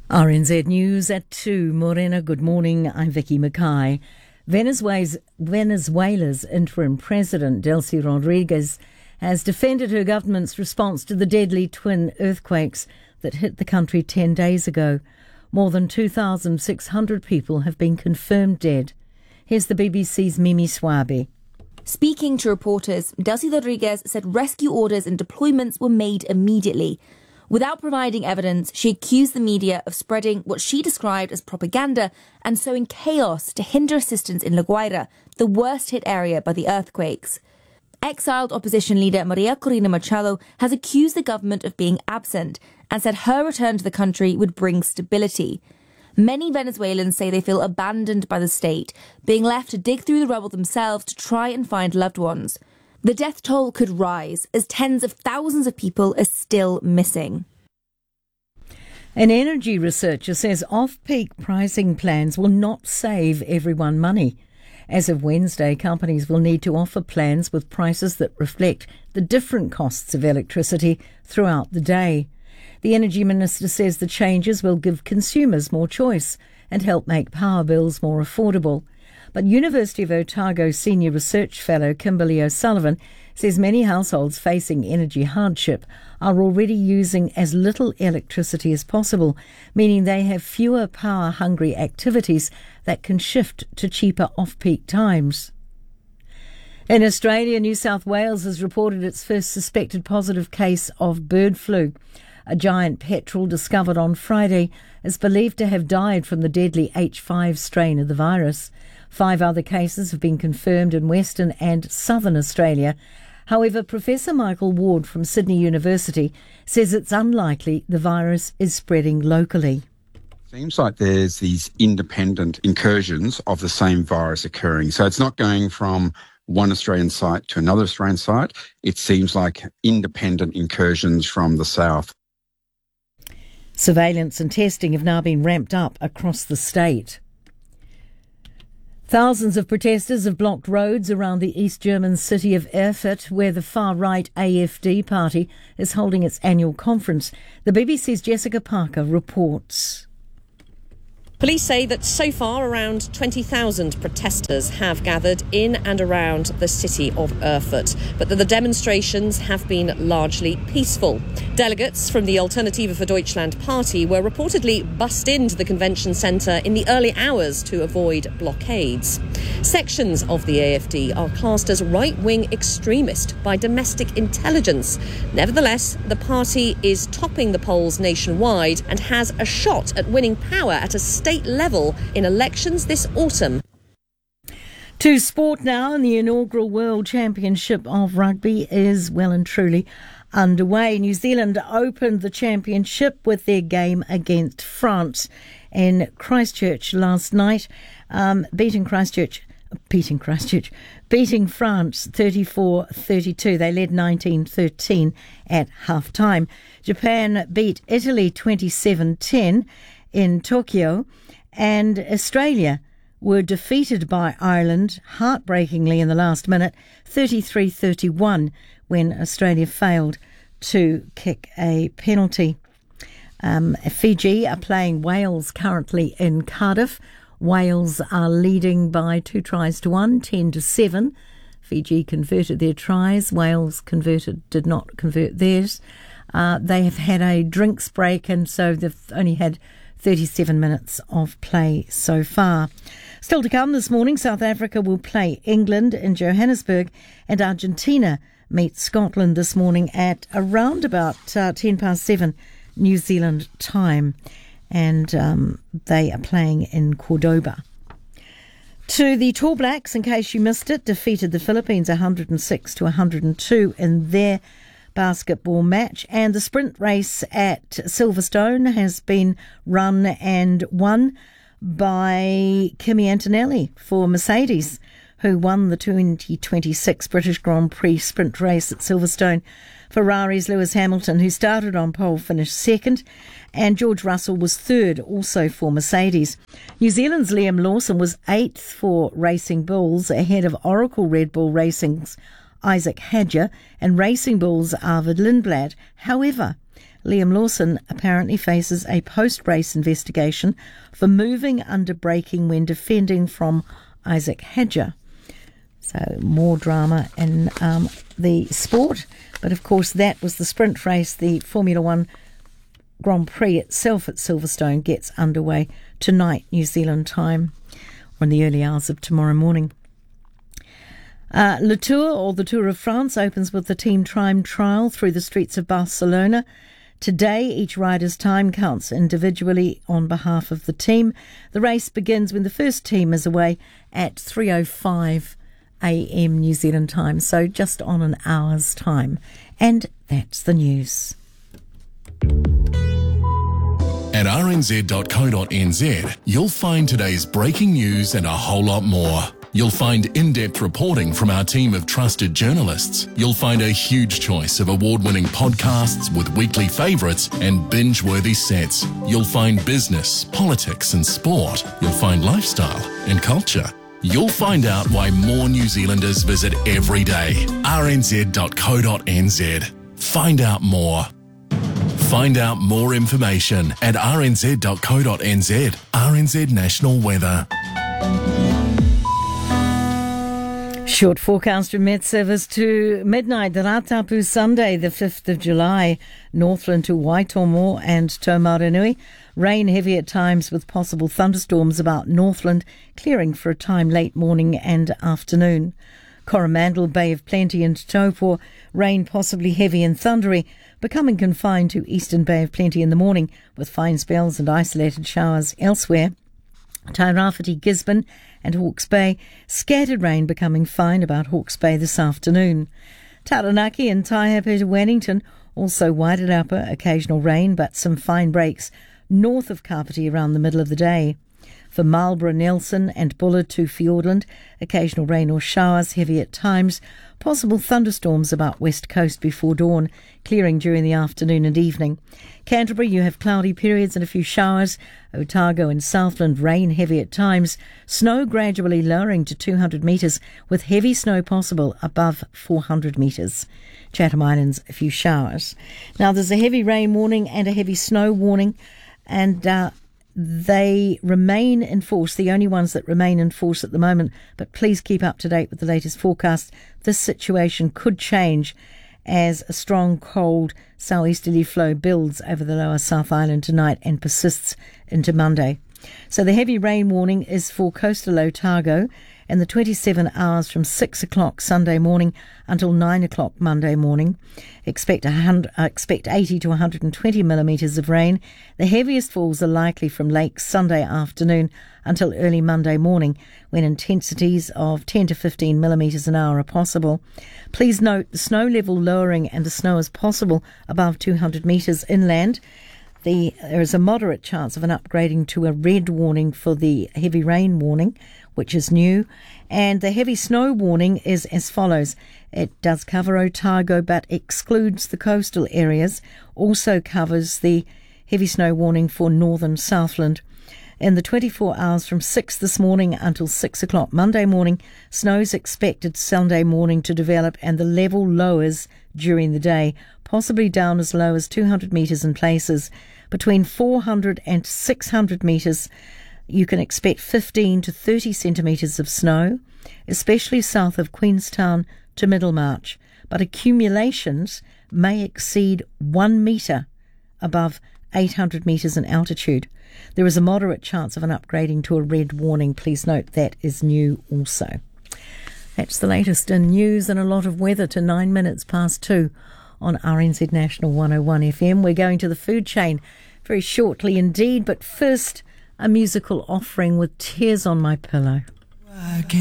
RNZ News at 2. Morena, good morning. I'm Vicky Mackay. Venezuela's interim president, Delcy Rodriguez, has defended her government's response to the deadly twin earthquakes that hit the country 10 days ago. More than 2,600 people have been confirmed dead. Here's the BBC's Mimi Swabi. Speaking to reporters, Delcy Rodriguez said rescue orders and deployments were made immediately. Without providing evidence, she accused the media of spreading what she described as propaganda and sowing chaos to hinder assistance in La Guaira, the worst hit area by the earthquakes. Exiled opposition leader Maria Corina Machado has accused the government of being absent and said her return to the country would bring stability. Many Venezuelans say they feel abandoned by the state, being left to dig through the rubble themselves to try and find loved ones. The death toll could rise as tens of thousands of people are still missing. An energy researcher says off-peak pricing plans will not save everyone money. As of Wednesday, companies will need to offer plans with prices that reflect the different costs of electricity throughout the day. The Energy Minister says the changes will give consumers more choice and help make power bills more affordable. But University of Otago Senior Research Fellow Kimberly O'Sullivan says many households facing energy hardship are already using as little electricity as possible, meaning they have fewer power-hungry activities that can shift to cheaper off-peak times. In Australia, New South Wales has reported its first suspected positive case of bird flu. A giant petrel discovered on Friday is believed to have died from the deadly H5 strain of the virus. 5 other cases have been confirmed in Western and Southern Australia. However, Professor Michael Ward from Sydney University says it's unlikely the virus is spreading locally. Seems like there's these independent incursions of the same virus occurring. So it's not going from one Australian site to another Australian site. It seems like independent incursions from the south. Surveillance and testing have now been ramped up across the state. Thousands of protesters have blocked roads around the East German city of Erfurt, where the far-right AfD party is holding its annual conference. The BBC's Jessica Parker reports. Police say that so far around 20,000 protesters have gathered in and around the city of Erfurt, but that the demonstrations have been largely peaceful. Delegates from the Alternative für Deutschland party were reportedly bussed into the convention centre in the early hours to avoid blockades. Sections of the AfD are classed as right-wing extremist by domestic intelligence. Nevertheless, the party is topping the polls nationwide and has a shot at winning power at a state level in elections this autumn. To sport now, and the inaugural World Championship of Rugby is well and truly underway. New Zealand opened the championship with their game against France in Christchurch last night, beating France 34-32. They led 19-13 at half-time. Japan beat Italy 27-10 in Tokyo, and Australia were defeated by Ireland heartbreakingly in the last minute, 33-31, when Australia failed to kick a penalty. Fiji are playing Wales currently in Cardiff. Wales are leading by 2-1, 10-7. Fiji converted their tries. Wales did not convert theirs. They have had a drinks break, and so they've only had 37 minutes of play so far. Still to come this morning, South Africa will play England in Johannesburg, and Argentina meet Scotland this morning at around about 7:10 New Zealand time, and they are playing in Cordoba. To the Tall Blacks, in case you missed it, defeated the Philippines 106-102 in their basketball match, and the sprint race at Silverstone has been run and won by Kimi Antonelli for Mercedes, who won the 2026 British Grand Prix sprint race at Silverstone. Ferrari's Lewis Hamilton, who started on pole, finished second, and George Russell was third, also for Mercedes. New Zealand's Liam Lawson was eighth for Racing Bulls, ahead of Oracle Red Bull Racing's Isaac Hadger and Racing Bull's Arvid Lindblad. However, Liam Lawson apparently faces a post-race investigation for moving under braking when defending from Isaac Hadger. So more drama in the sport. But of course that was the sprint race. The Formula One Grand Prix itself at Silverstone gets underway tonight, New Zealand time, or in the early hours of tomorrow morning. Le Tour, or the Tour of France, opens with the team time trial through the streets of Barcelona. Today, each rider's time counts individually on behalf of the team. The race begins when the first team is away at 3:05 a.m. New Zealand time, so just on an hour's time. And that's the news. At rnz.co.nz, you'll find today's breaking news and a whole lot more. You'll find in-depth reporting from our team of trusted journalists. You'll find a huge choice of award-winning podcasts with weekly favourites and binge-worthy sets. You'll find business, politics and sport. You'll find lifestyle and culture. You'll find out why more New Zealanders visit every day. rnz.co.nz. Find out more. Find out more information at rnz.co.nz. RNZ National Weather. Short forecast from Met Service to midnight. The Ratapu Sunday, the 5th of July, Northland to Waitomo and Taumarunui. Rain heavy at times with possible thunderstorms about Northland, clearing for a time late morning and afternoon. Coromandel, Bay of Plenty and Taupo, rain possibly heavy and thundery, becoming confined to Eastern Bay of Plenty in the morning with fine spells and isolated showers elsewhere. Tairāwhiti, Gisborne and Hawke's Bay, scattered rain becoming fine about Hawke's Bay this afternoon. Taranaki and Taihape to Wellington, also Wairarapa, occasional rain but some fine breaks north of Kapiti around the middle of the day. For Marlborough, Nelson and Bullard to Fiordland, occasional rain or showers, heavy at times, possible thunderstorms about west coast before dawn, clearing during the afternoon and evening. Canterbury, you have cloudy periods and a few showers. Otago and Southland, rain heavy at times. Snow gradually lowering to 200 metres, with heavy snow possible above 400 metres. Chatham Islands, a few showers. Now there's a heavy rain warning and a heavy snow warning, and they remain in force, the only ones that remain in force at the moment, but please keep up to date with the latest forecast. This situation could change as a strong cold southeasterly flow builds over the lower South Island tonight and persists into Monday. So the heavy rain warning is for coastal Otago in the 27 hours from 6 o'clock Sunday morning until 9 o'clock Monday morning. Expect 80 to 120 millimetres of rain. The heaviest falls are likely from lakes Sunday afternoon until early Monday morning, when intensities of 10 to 15 millimetres an hour are possible. Please note the snow level lowering and the snow is possible above 200 metres inland. There is a moderate chance of an upgrading to a red warning for the heavy rain warning, which is new. And the heavy snow warning is as follows. It does cover Otago but excludes the coastal areas. Also covers the heavy snow warning for northern Southland. In the 24 hours from 6 this morning until 6 o'clock Monday morning, snow is expected Sunday morning to develop and the level lowers during the day, possibly down as low as 200 metres in places. Between 400 and 600 metres, you can expect 15 to 30 centimetres of snow, especially south of Queenstown to Middlemarch, but accumulations may exceed 1 metre above 800 metres in altitude. There is a moderate chance of an upgrading to a red warning. Please note that is new also. That's the latest in news and a lot of weather to 9 minutes past 2 on RNZ National 101 FM. We're going to the food chain very shortly indeed, but first a musical offering with Tears on My Pillow.